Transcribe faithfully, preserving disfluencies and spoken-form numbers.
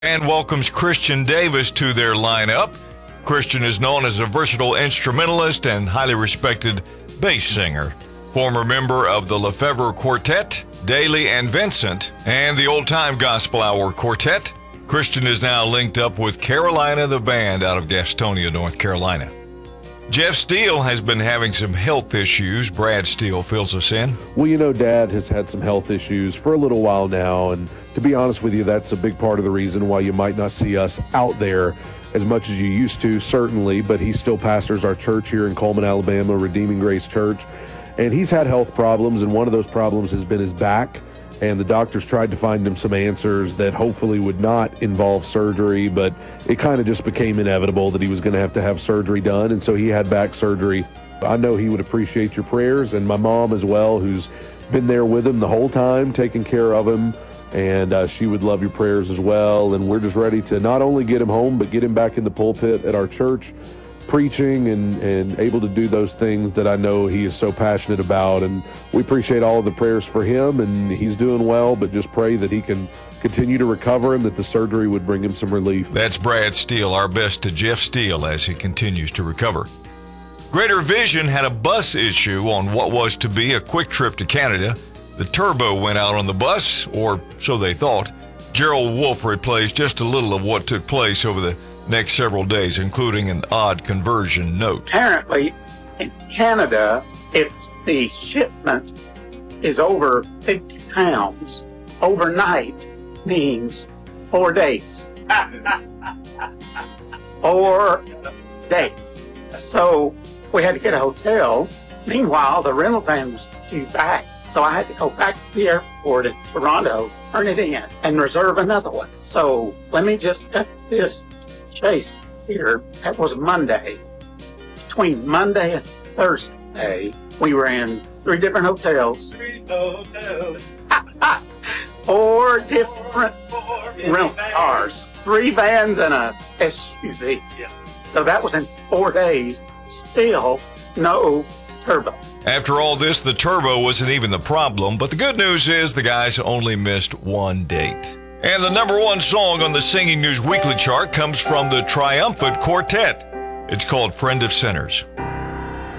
And welcomes Christian Davis to their lineup. Christian is known as a versatile instrumentalist and highly respected bass singer. Former member of the Lefevre Quartet, Daly and Vincent, and the Old Time Gospel Hour Quartet. Christian is now linked up with Carolina the Band out of Gastonia, North Carolina. Jeff Steele has been having some health issues. Brad Steele fills us in. Well, you know, Dad has had some health issues for a little while now, and to be honest with you, that's a big part of the reason why you might not see us out there as much as you used to, certainly, but he still pastors our church here in Coleman, Alabama, Redeeming Grace Church, and he's had health problems, and one of those problems has been his back, and the doctors tried to find him some answers that hopefully would not involve surgery, but it kind of just became inevitable that he was going to have to have surgery done, and so he had back surgery. I know he would appreciate your prayers, and my mom as well, who's been there with him the whole time, taking care of him, and uh, she would love your prayers as well, and we're just ready to not only get him home, but get him back in the pulpit at our church, preaching and, and able to do those things that I know he is so passionate about. And we appreciate all of the prayers for him, and he's doing well, but just pray that he can continue to recover and that the surgery would bring him some relief. That's Brad Steele. Our best to Jeff Steele as he continues to recover. Greater Vision had a bus issue on what was to be a quick trip to Canada. The turbo went out on the bus, or so they thought. Gerald Wolf replays just a little of what took place over the next several days, including an odd conversion note. Apparently, in Canada, if the shipment is over fifty pounds, overnight means four days. Four days. So we had to get a hotel. Meanwhile, the rental van was due back. So I had to go back to the airport in Toronto, turn it in, and reserve another one. So let me just cut this chase here. That was Monday. Between Monday and Thursday, we were in three different hotels. Three hotels. Four different rental cars. Three vans and a S U V. Yeah. So that was in four days. Still no turbo. After all this, the turbo wasn't even the problem, but the good news is the guys only missed one date. And the number one song on the Singing News Weekly chart comes from the Triumphant Quartet. It's called Friend of Sinners.